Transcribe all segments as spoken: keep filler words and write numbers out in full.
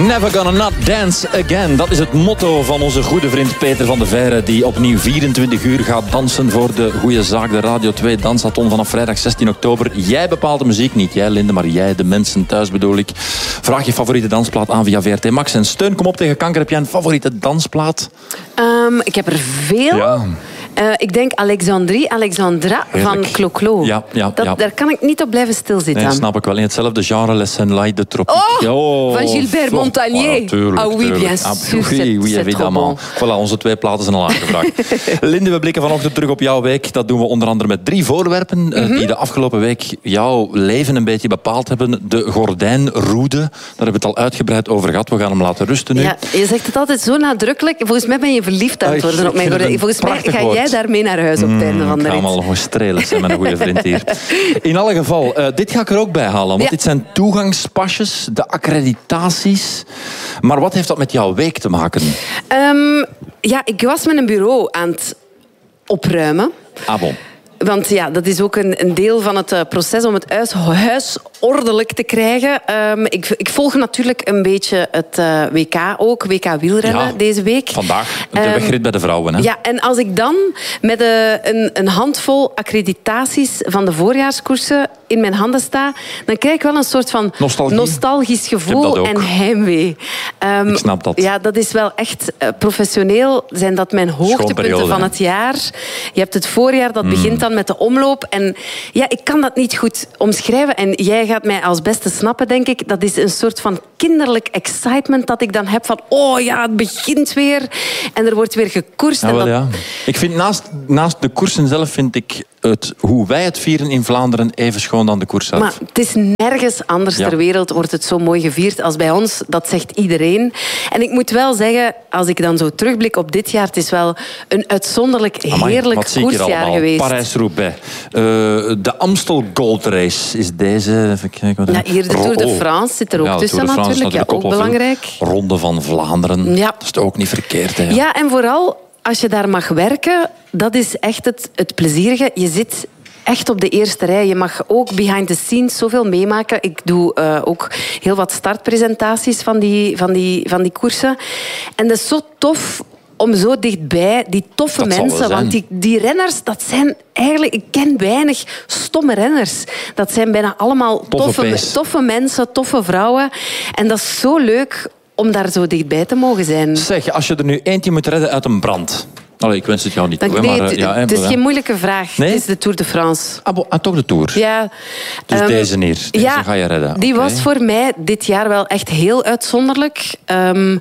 Never gonna not dance again. Dat is het motto van onze goede vriend Peter van de Veire, die opnieuw vierentwintig uur gaat dansen voor de goede zaak, de Radio twee Dansathon vanaf vrijdag zestien oktober. Jij bepaalt de muziek, niet jij Linde, maar jij, de mensen thuis bedoel ik. Vraag je favoriete dansplaat aan via V R T Max. En steun, kom op tegen kanker. Heb jij een favoriete dansplaat? Um, ik heb er veel. Ja. Uh, ik denk Alexandrie, Alexandra Heerlijk. van Clo-Clo. Ja, ja, dat, ja. Daar kan ik niet op blijven stilzitten. Nee, snap ik wel. In hetzelfde genre, Les Senlai de Tropique. Oh, oh, van Gilbert oh, Montagnier. Oh, tuurlijk, ah oui, tuurlijk. bien Ah, sûr. oui, c'est, oui, c'est évidemment. Voilà, onze twee platen zijn al aangevraagd. Linde, we blikken vanochtend terug op jouw week. Dat doen we onder andere met drie voorwerpen mm-hmm. uh, die de afgelopen week jouw leven een beetje bepaald hebben. De gordijnroede, daar hebben we het al uitgebreid over gehad. We gaan hem laten rusten nu. Ja, je zegt het altijd zo nadrukkelijk. Volgens mij ben je verliefd aan het worden op mijn gordijn. Volgens mij ga woord. jij daarmee naar huis op het einde van de rit. Ik ga hem al nog strelen, zijn met een goede vriend hier. In alle geval, uh, dit ga ik er ook bij halen. Want ja. dit zijn toegangspasjes, de accreditaties. Maar wat heeft dat met jouw week te maken? Um, ja, ik was met een bureau aan het opruimen. Ah bon. Want ja, dat is ook een, een deel van het uh, proces om het huis, huis ordelijk te krijgen. Um, ik, ik volg natuurlijk een beetje het uh, W K ook, W K wielrennen ja, deze week. Vandaag, de um, wegrit bij de vrouwen. Hè? Ja, en als ik dan met uh, een, een handvol accreditaties van de voorjaarskoersen in mijn handen sta, dan krijg ik wel een soort van Nostalgie. nostalgisch gevoel en heimwee. Um, ik snap dat. Ja, dat is wel echt uh, professioneel. Zijn dat mijn hoogtepunten van het jaar. Je hebt het voorjaar, dat mm. begint dan met de omloop. En ja, ik kan dat niet goed omschrijven. En jij gaat mij als beste snappen, denk ik. Dat is een soort van kinderlijk excitement dat ik dan heb van oh ja, het begint weer. En er wordt weer gekoerst. Ja, en wel, dat... ja. Ik vind naast, naast de koersen zelf vind ik het, hoe wij het vieren in Vlaanderen even schoon dan de koers zelf. Maar het is nergens anders ja. ter wereld wordt het zo mooi gevierd als bij ons. Dat zegt iedereen. En ik moet wel zeggen, als ik dan zo terugblik op dit jaar, het is wel een uitzonderlijk Amai, heerlijk koersjaar geweest. Parijs-Roubaix. Uh, de Amstel Gold Race is deze. Even kijken, ja, hier de Tour de France zit er ook ja, tussen natuurlijk. natuurlijk. Ja, ook belangrijk. Ronde van Vlaanderen. Ja. Dat is ook niet verkeerd. Hè, ja. ja, en vooral als je daar mag werken, dat is echt het, het plezierige. Je zit echt op de eerste rij. Je mag ook behind the scenes zoveel meemaken. Ik doe uh, ook heel wat startpresentaties van die, van, die, van die koersen. En dat is zo tof om zo dichtbij, die toffe dat mensen. Want die, die renners, dat zijn eigenlijk... Ik ken weinig stomme renners. Dat zijn bijna allemaal toffe, toffe, toffe mensen, toffe vrouwen. En dat is zo leuk om daar zo dichtbij te mogen zijn. Zeg, als je er nu eentje moet redden uit een brand... Allee, ik wens het jou niet toe. Nee, maar, het, ja, het is geen moeilijke vraag. Nee? Het is de Tour de France. Ah, bo, ah toch de Tour? Ja. Dus um, deze hier, deze ja, ga je redden. Die okay. was voor mij dit jaar wel echt heel uitzonderlijk. Um,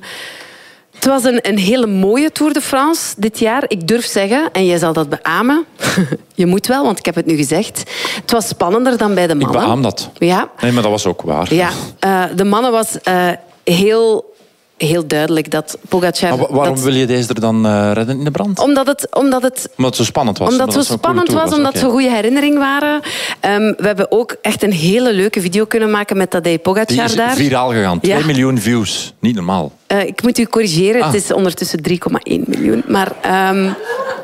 het was een, een hele mooie Tour de France dit jaar. Ik durf zeggen, en jij zal dat beamen. Je moet wel, want ik heb het nu gezegd. Het was spannender dan bij de mannen. Ik beaam dat. Ja. Nee, maar dat was ook waar. Ja, uh, de mannen was uh, heel... Heel duidelijk dat Pogacar... Maar waarom dat... wil je deze er dan uh, redden in de brand? Omdat het, omdat het, omdat het zo spannend was. Omdat het zo spannend was, omdat het zo'n goede herinnering waren. Um, we hebben ook echt een hele leuke video kunnen maken met Tadej Pogacar Die is daar. viraal gegaan. Ja. twee miljoen views. Niet normaal. Uh, ik moet u corrigeren. Ah. Het is ondertussen drie komma één miljoen. Maar... Um,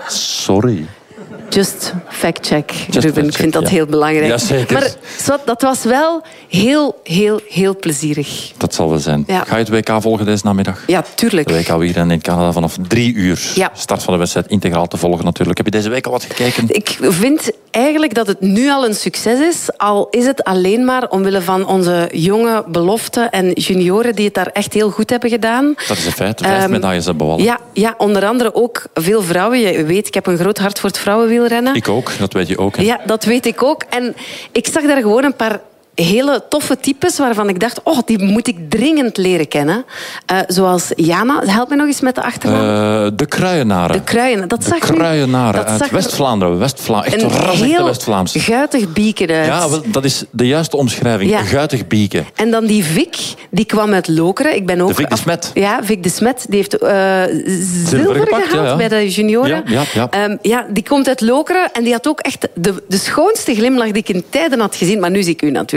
Sorry. Just fact-check, Just Ruben. Ik vind dat ja. heel belangrijk. Ja, zeker. Maar zwart, dat was wel heel, heel, heel plezierig. Dat zal wel zijn. Ja. Ga je het W K volgen deze namiddag? Ja, tuurlijk. De W K wielrennen in Canada vanaf drie uur. Ja. Start van de wedstrijd integraal te volgen natuurlijk. Heb je deze week al wat gekeken? Ik vind eigenlijk dat het nu al een succes is. Al is het alleen maar omwille van onze jonge beloften en junioren die het daar echt heel goed hebben gedaan. Dat is een feit. Vijf um, medailles hebben we ja, ja, onder andere ook veel vrouwen. Je weet, ik heb een groot hart voor het vrouwenwielrennen. Ik ook, dat weet je ook. Hè? Ja, dat weet ik ook. En ik zag daar gewoon een paar hele toffe types waarvan ik dacht, oh, die moet ik dringend leren kennen. Uh, zoals Jana, help me nog eens met de achternaam. Uh, de Kruienaren. De Kruienaren. Dat de zag Kruienaren dat uit West-Vlaanderen. West-Vlaanderen. Echt een razig heel West-Vlaams. guitig bieken uit. Ja, wel, dat is de juiste omschrijving. Ja. Guitig bieken. En dan die Vic, die kwam uit Lokeren. Ik ben ook de Vic de Smet. Ja, Vic de Smet. Die heeft uh, zilver gepakt, gehaald ja, ja. bij de junioren. Ja, ja, ja. Um, ja, die komt uit Lokeren en die had ook echt de, de schoonste glimlach die ik in tijden had gezien. Maar nu zie ik u natuurlijk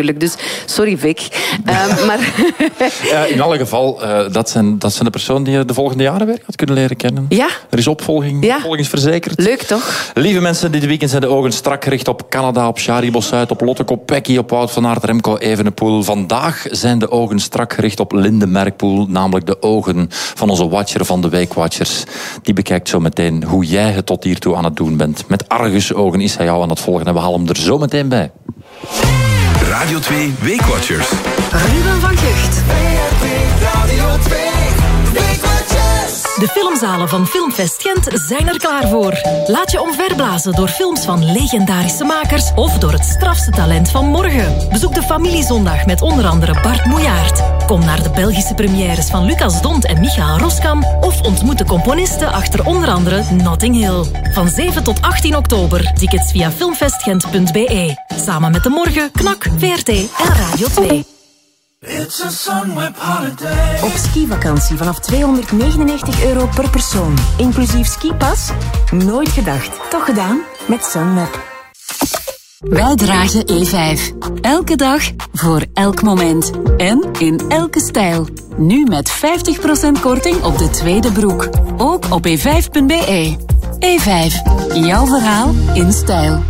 natuurlijk. Dus sorry, Vic. Um, maar ja, in alle geval, uh, dat, zijn, dat zijn de personen die je de volgende jaren weer gaat kunnen leren kennen. Ja. Er is opvolging, ja. opvolging is verzekerd. Leuk, toch? Lieve mensen, dit weekend zijn de ogen strak gericht op Canada, op Charibos Zuid, op Lotte Kopecky, op Wout van Aert, Remco Evenepoel. Vandaag zijn de ogen strak gericht op Linde Merkpoel, namelijk de ogen van onze watcher van de Weekwatchers. Die bekijkt zo meteen hoe jij het tot hiertoe aan het doen bent. Met argusogen is hij jou aan het volgen en we halen hem er zo meteen bij. Radio twee Weekwatchers. Ruben van Gucht. Radio twee Weekwatchers. De filmzalen van Filmfest Gent zijn er klaar voor. Laat je omverblazen door films van legendarische makers of door het strafste talent van morgen. Bezoek de Familiezondag met onder andere Bart Moejaert. Kom naar de Belgische premières van Lucas Dont en Michael Roskam of ontmoet de componisten achter onder andere Notting Hill. Van zeven tot achttien oktober. Tickets via filmfestgent punt b e. Samen met De Morgen, Knak, V R T en Radio twee. It's a Sunweb holiday. Op skivakantie vanaf tweehonderdnegenennegentig euro per persoon. Inclusief skipas? Nooit gedacht. Toch gedaan? Met Sunweb. Wij dragen E vijf. Elke dag, voor elk moment. En in elke stijl. Nu met vijftig procent korting op de tweede broek. Ook op e vijf punt b e. E vijf. Jouw verhaal in stijl.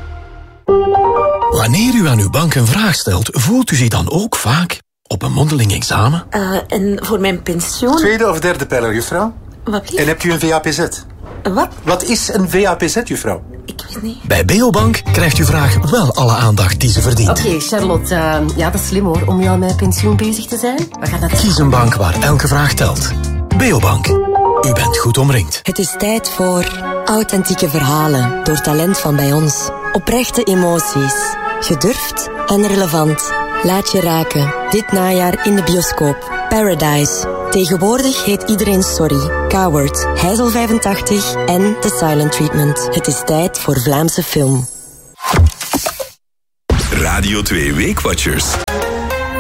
Wanneer u aan uw bank een vraag stelt, voelt u zich dan ook vaak op een mondeling examen? Uh, en voor mijn pensioen... Tweede of derde pijler, juffrouw? Wat lief? En hebt u een V A P Z? Wat? Wat is een V A P Z, juffrouw? Ik weet niet. Bij Beobank krijgt uw vraag wel alle aandacht die ze verdient. Oké, okay, Charlotte. Uh, ja, dat is slim hoor, om nu al met pensioen bezig te zijn. We gaan dat... Kies een bank waar elke vraag telt. Beobank. U bent goed omringd. Het is tijd voor authentieke verhalen door talent van bij ons. Oprechte emoties. Gedurfd en relevant. Laat je raken. Dit najaar in de bioscoop. Paradise. Tegenwoordig heet iedereen Sorry. Coward, Heizel vijfentachtig en The Silent Treatment. Het is tijd voor Vlaamse film. Radio twee Weekwatchers.